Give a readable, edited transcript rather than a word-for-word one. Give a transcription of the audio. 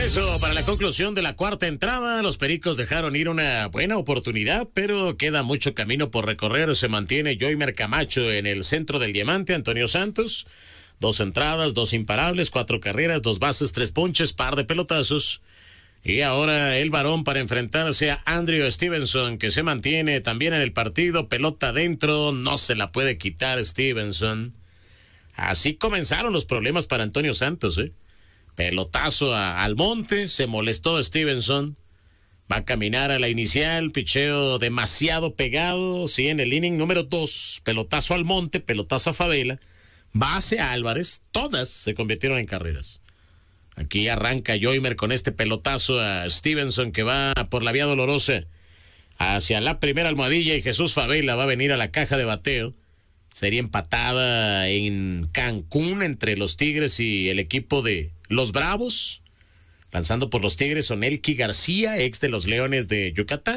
regreso para la conclusión de la cuarta entrada. Los Pericos dejaron ir una buena oportunidad, pero queda mucho camino por recorrer. Se mantiene Yoimer Camacho en el centro del diamante. Antonio Santos, 2 entradas, 2 imparables, 4 carreras, 2 bases, 3 ponches, par de pelotazos. Y ahora el varón para enfrentarse a Andrew Stevenson, que se mantiene también en el partido. Pelota adentro, no se la puede quitar Stevenson. Así comenzaron los problemas para Antonio Santos, Pelotazo al monte, se molestó Stevenson. Va a caminar a la inicial, picheo demasiado pegado, sí, en el inning número 2. Pelotazo al monte, pelotazo a Favela, base a Álvarez, todas se convirtieron en carreras. Aquí arranca Yoimer con este pelotazo a Stevenson, que va por la vía dolorosa hacia la primera almohadilla, y Jesús Favela va a venir a la caja de bateo. Sería empatada en Cancún entre los Tigres y el equipo de los Bravos. Lanzando por los Tigres, Onelki García, ex de los Leones de Yucatán.